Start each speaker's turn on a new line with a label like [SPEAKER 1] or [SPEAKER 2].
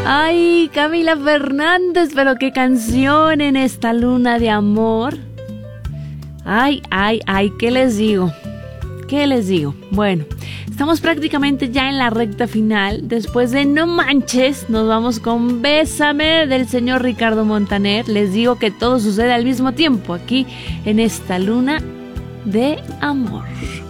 [SPEAKER 1] Ay, Camila Fernández, pero qué canción en esta luna de amor. Ay, ay, ay, ¿qué les digo? ¿Qué les digo? Bueno, estamos prácticamente ya en la recta final. Después de No Manches, nos vamos con Bésame del señor Ricardo Montaner. Les digo que todo sucede al mismo tiempo aquí en esta luna de amor.